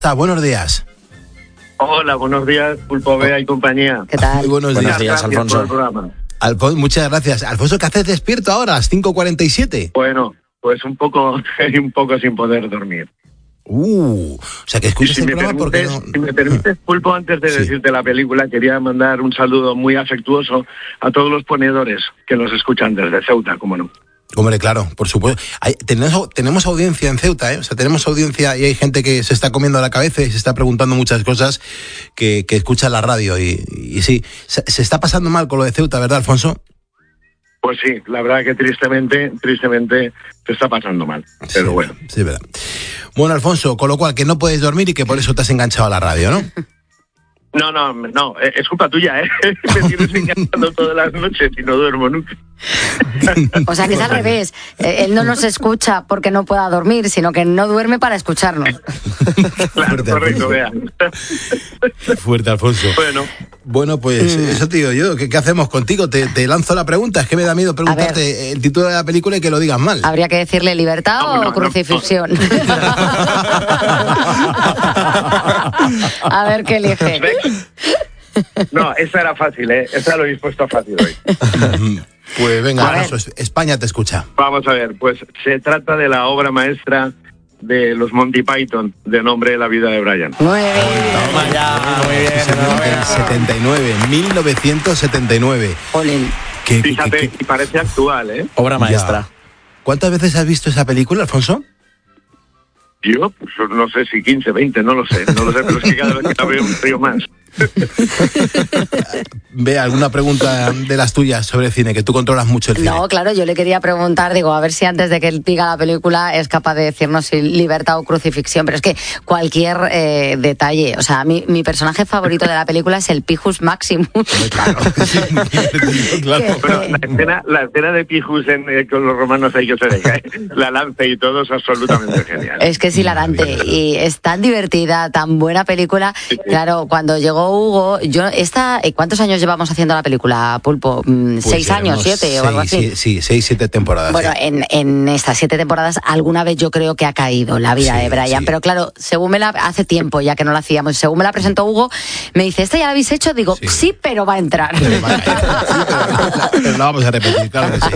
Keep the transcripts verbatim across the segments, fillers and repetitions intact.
Buenos días. Hola, buenos días, Pulpo Bea y compañía. ¿Qué tal? Muy buenos, buenos días, días, Alfonso. Alfonso. Muchas gracias. Alfonso, ¿qué haces despierto ahora a las cinco cuarenta y siete? Bueno, pues un poco, un poco sin poder dormir. Uh, o sea que escuchas si el me programa porque no... Si me permites, Pulpo, antes de Sí. decirte la película, quería mandar un saludo muy afectuoso a todos los ponedores que nos escuchan desde Ceuta, como no. Hombre, claro, por supuesto. Hay, tenemos, tenemos audiencia en Ceuta, ¿eh? O sea, tenemos audiencia y hay gente que se está comiendo la cabeza y se está preguntando muchas cosas que, que escucha la radio. Y, y sí, se, se está pasando mal con lo de Ceuta, ¿verdad, Alfonso? Pues sí, la verdad que tristemente, tristemente se está pasando mal. Pero Sí, bueno. Sí, verdad. Bueno, Alfonso, con lo cual que no puedes dormir y que por eso te has enganchado a la radio, ¿no? No, no, no, es culpa tuya, ¿eh? Me tienes enganchando todas las noches y no duermo nunca. O sea que es al revés. Eh, Él no nos escucha porque no pueda dormir, sino que no duerme para escucharnos. Claro, Fuerte, correcto, Alfonso. Bea. Fuerte, Alfonso. Bueno, Bueno, pues Mm. eso te digo yo. ¿Qué, qué hacemos contigo? Te, te lanzo la pregunta. Es que me da miedo preguntarte el título de la película y que lo digas mal. Habría que decirle libertad No, o no, no, crucifixión. A ver qué elige. no, esa era fácil, ¿eh? Esa lo he dispuesto fácil hoy. Pues venga, A ver. Alfonso, España te escucha. Vamos a ver, pues se trata de la obra maestra de los Monty Python, de nombre La vida de Brian. Muy bien. Toma ya, muy bien. El setenta y nueve, mil novecientos setenta y nueve. Jolín. ¿Qué, qué- Fíjate, qué- y parece actual, ¿eh? Obra maestra. ¿Cuántas veces has visto esa película, Alfonso? Yo, pues no sé si quince, veinte, no lo sé, no lo sé, pero es que cada vez que la veo un río más. Ve, alguna pregunta de las tuyas sobre cine, que tú controlas mucho el cine. No, claro, yo le quería preguntar, digo, a ver si antes de que él diga la película es capaz de decirnos si libertad o crucifixión, pero es que cualquier eh, detalle, o sea, mi, mi personaje favorito de la película es el Pijus Maximus. Claro. Claro. Que- Pero la escena, la escena de Pijus en, eh, con los romanos ahí que se decae, la lanza y todo es absolutamente genial. Es que es hilarante y es tan divertida, tan buena película. Claro, cuando llegó Hugo, yo esta, ¿cuántos años llevamos haciendo la película, Pulpo? Mm, Pues ¿Seis llevamos años, siete o algo así? seis, Sí, sí, seis, siete temporadas. Bueno, sí. en, en estas siete temporadas alguna vez yo creo que ha caído la vida Sí, de Brian, sí. pero claro, según me la hace tiempo ya que no la hacíamos, según me la presentó Hugo, me dice, ¿esta ya la habéis hecho? Digo, Sí. sí, pero va a entrar. Pero vaya, sí, pero, pero lo vamos a repetir, claro que sí.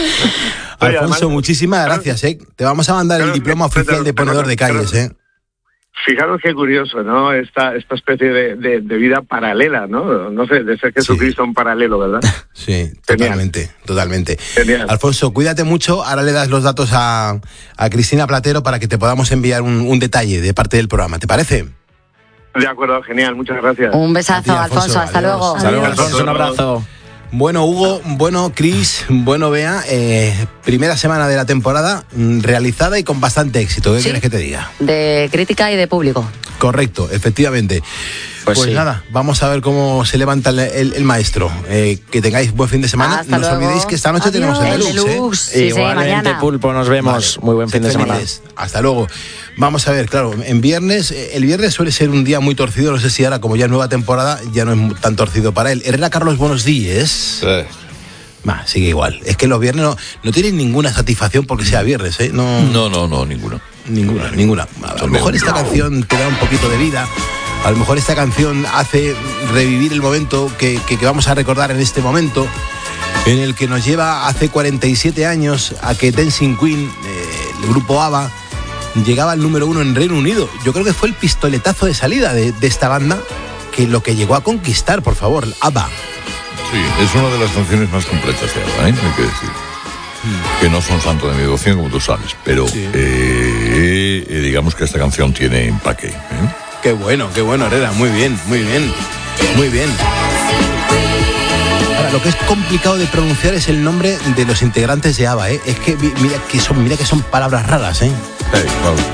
Oye, Alfonso, además- muchísimas gracias, ¿eh? Te vamos a mandar el Claro, diploma pero- oficial de pero- ponedor de pero- calles, ¿eh? Fijaros qué curioso, ¿no? Esta, esta especie de, de, de vida paralela, ¿no? No sé, de ser Jesucristo en paralelo, ¿verdad? Sí, Genial. totalmente, totalmente. Genial. Alfonso, cuídate mucho. Ahora le das los datos a, a Cristina Platero para que te podamos enviar un, un detalle de parte del programa. ¿Te parece? De acuerdo, genial, muchas gracias. Un besazo, A ti, Alfonso, Alfonso, hasta adiós. luego. Hasta luego, Adiós. Alfonso, un abrazo. Bueno, Hugo, bueno, Cris, bueno, Bea, eh, primera semana de la temporada mm, realizada y con bastante éxito. ¿Qué Sí. quieres que te diga? De crítica y de público. Correcto, efectivamente. Pues Pues, sí. nada, vamos a ver cómo se levanta el, el- el maestro. Eh, que tengáis buen fin de semana. Hasta no os luego. olvidéis que esta noche tenemos el El deluxe. ¿eh? deluxe, sí, sí, Igualmente, mañana. Pulpo, nos vemos. Vale. Muy buen fin de Sed semana. felices. Hasta luego. Vamos a ver, claro, en viernes, eh, el viernes suele ser un día muy torcido, no sé si ahora, como ya es nueva temporada, ya no es tan torcido para él. Herrera Carlos, buenos días. Va, sigue igual. Es que los viernes no, no tienen ninguna satisfacción porque sea viernes, ¿eh? No, No, no, no, ninguno. ninguna, ninguna. A lo mejor esta canción te da un poquito de vida. A lo mejor esta canción hace revivir el momento que, que, que vamos a recordar en este momento, en el que nos lleva hace cuarenta y siete años a que Dancing Queen, eh, el grupo ABBA, llegaba al número uno en Reino Unido. Yo creo que fue el pistoletazo de salida de, de esta banda, que lo que llegó a conquistar, por favor, ABBA. Sí, es una de las canciones más completas de ABBA, ¿eh? Hay que decir. Que no son santo de mi devoción, como tú sabes, pero Sí. eh, eh, digamos que esta canción tiene empaque. ¿eh? Qué bueno, qué bueno, Herrera. Muy bien, muy bien, muy bien. Ahora, lo que es complicado de pronunciar es el nombre de los integrantes de ABBA, ¿eh? Es que mi- mira que son, mira que son palabras raras, ¿eh? Hey, claro.